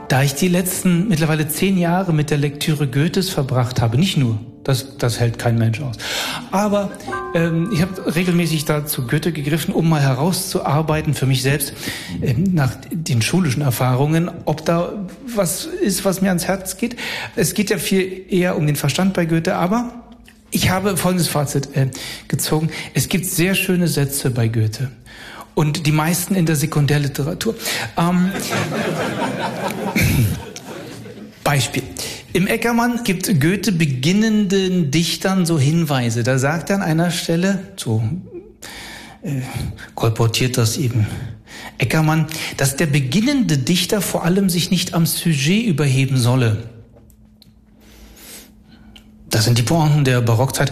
Da ich die letzten mittlerweile 10 Jahre mit der Lektüre Goethes verbracht habe, nicht nur, das hält kein Mensch aus, aber ich habe regelmäßig da zu Goethe gegriffen, um mal herauszuarbeiten für mich selbst, nach den schulischen Erfahrungen, ob da was ist, was mir ans Herz geht. Es geht ja viel eher um den Verstand bei Goethe, aber ich habe folgendes Fazit gezogen. Es gibt sehr schöne Sätze bei Goethe. Und die meisten in der Sekundärliteratur. Beispiel. Im Eckermann gibt Goethe beginnenden Dichtern so Hinweise. Da sagt er an einer Stelle, so kolportiert das eben Eckermann, dass der beginnende Dichter vor allem sich nicht am Sujet überheben solle. Das sind die Pointen der Barockzeit.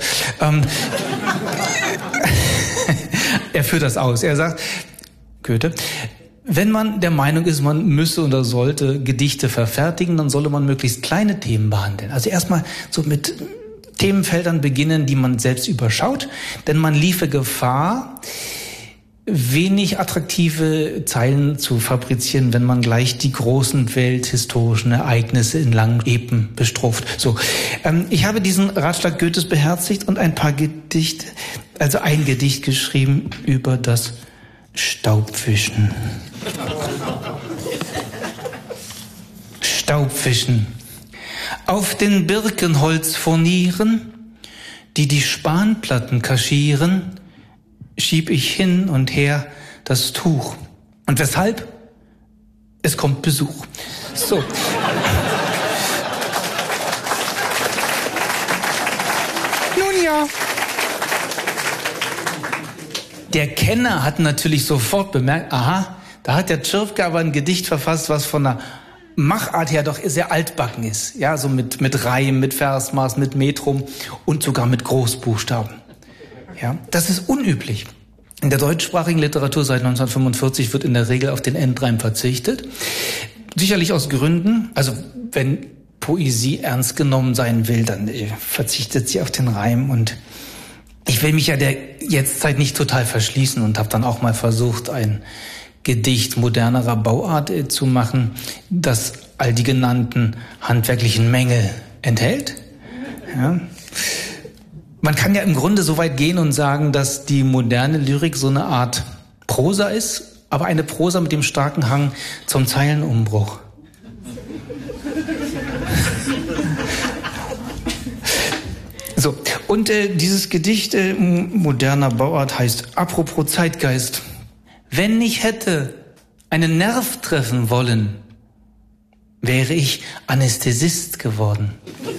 Er führt das aus. Er sagt, Goethe, wenn man der Meinung ist, man müsse oder sollte Gedichte verfertigen, dann solle man möglichst kleine Themen behandeln. Also erstmal so mit Themenfeldern beginnen, die man selbst überschaut, denn man liefe Gefahr, wenig attraktive Zeilen zu fabrizieren, wenn man gleich die großen welthistorischen Ereignisse in langen Epen bestropht. So, ich habe diesen Ratschlag Goethes beherzigt und ein Gedicht geschrieben über das Staubwischen. Staubwischen. Auf den Birkenholzfurnieren, die Spanplatten kaschieren, schieb ich hin und her das Tuch. Und weshalb? Es kommt Besuch. So. Nun ja. Der Kenner hat natürlich sofort bemerkt, aha, da hat der Tschirpke aber ein Gedicht verfasst, was von der Machart her doch sehr altbacken ist. Ja, so mit Reim, mit Versmaß, mit Metrum und sogar mit Großbuchstaben. Ja, das ist unüblich. In der deutschsprachigen Literatur seit 1945 wird in der Regel auf den Endreim verzichtet. Sicherlich aus Gründen, also wenn Poesie ernst genommen sein will, dann verzichtet sie auf den Reim. Und ich will mich ja der Jetztzeit nicht total verschließen und habe dann auch mal versucht, ein Gedicht modernerer Bauart zu machen, das all die genannten handwerklichen Mängel enthält. Ja. Man kann ja im Grunde so weit gehen und sagen, dass die moderne Lyrik so eine Art Prosa ist, aber eine Prosa mit dem starken Hang zum Zeilenumbruch. So, und dieses Gedicht moderner Bauart heißt Apropos Zeitgeist. Wenn ich hätte einen Nerv treffen wollen, wäre ich Anästhesist geworden.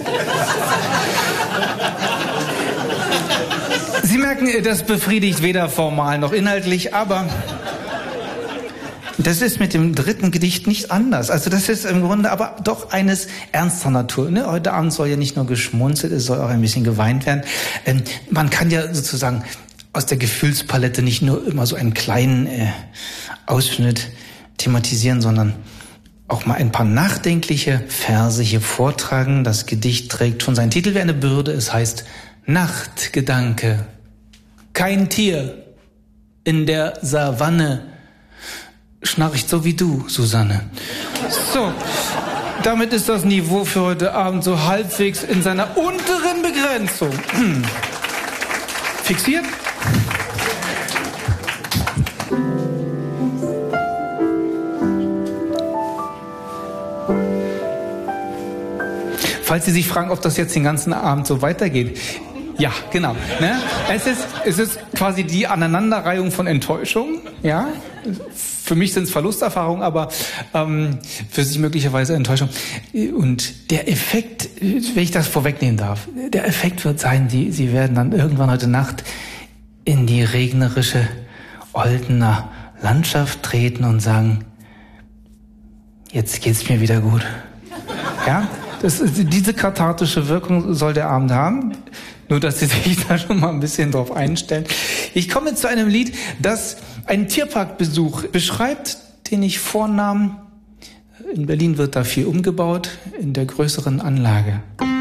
Sie merken, das befriedigt weder formal noch inhaltlich, aber das ist mit dem dritten Gedicht nicht anders. Also das ist im Grunde aber doch eines ernster Natur. Ne? Heute Abend soll ja nicht nur geschmunzelt, es soll auch ein bisschen geweint werden. Man kann ja sozusagen aus der Gefühlspalette nicht nur immer so einen kleinen Ausschnitt thematisieren, sondern auch mal ein paar nachdenkliche Verse hier vortragen. Das Gedicht trägt schon seinen Titel wie eine Bürde. Es heißt Nachtgedanke. Kein Tier in der Savanne schnarcht so wie du, Susanne. So, damit ist das Niveau für heute Abend so halbwegs in seiner unteren Begrenzung. Fixiert? Falls Sie sich fragen, ob das jetzt den ganzen Abend so weitergeht. Ja, genau. Ne? Es ist quasi die Aneinanderreihung von Enttäuschungen. Ja, für mich sind es Verlusterfahrungen, aber für Sie möglicherweise Enttäuschung. Und der Effekt, wenn ich das vorwegnehmen darf, der Effekt wird sein, Sie werden dann irgendwann heute Nacht in die regnerische Oldener Landschaft treten und sagen, jetzt geht's mir wieder gut. Ja, diese kathartische Wirkung soll der Abend haben. Nur, dass Sie sich da schon mal ein bisschen drauf einstellen. Ich komme zu einem Lied, das einen Tierparkbesuch beschreibt, den ich vornahm. In Berlin wird da viel umgebaut, in der größeren Anlage.